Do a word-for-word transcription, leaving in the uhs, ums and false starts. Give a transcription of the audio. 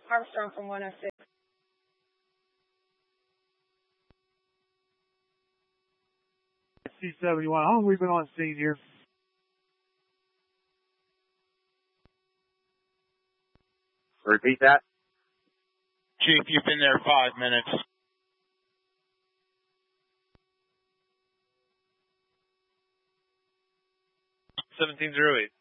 Armstrong from one oh six. C seventy-one. How long have we been on scene here? Repeat that. Chief, you've been there five minutes. seventeen oh eight.